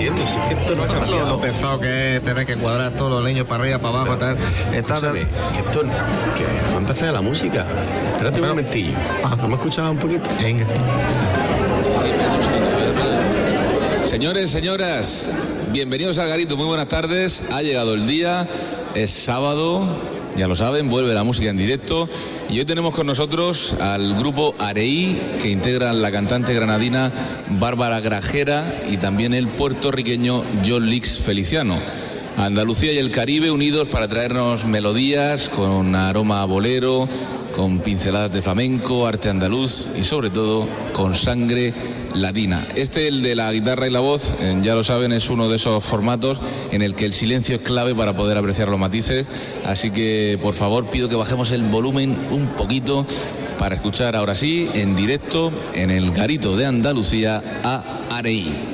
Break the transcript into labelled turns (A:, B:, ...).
A: entiendo, si es que esto no ha cambiado.
B: Lo pesado que es tener que cuadrar todos los leños para arriba, para abajo, tal.
A: Escúchame, que esto que va a empezar la música. Espérate un momentillo. ¿No me escuchabas un poquito?
B: Venga.
C: Señores, señoras, bienvenidos al Garito, muy buenas tardes. Ha llegado el día, es sábado, ya lo saben, vuelve la música en directo. Y hoy tenemos con nosotros al grupo Areí, que integran la cantante granadina Bárbara Grajera y también el puertorriqueño John Lix Feliciano. Andalucía y el Caribe unidos para traernos melodías con aroma a bolero, con pinceladas de flamenco, arte andaluz y sobre todo con sangre latina. El de la guitarra y la voz, ya lo saben, es uno de esos formatos en el que el silencio es clave para poder apreciar los matices, así que por favor pido que bajemos el volumen un poquito para escuchar ahora sí en directo en el Garito de Andalucía a Areí.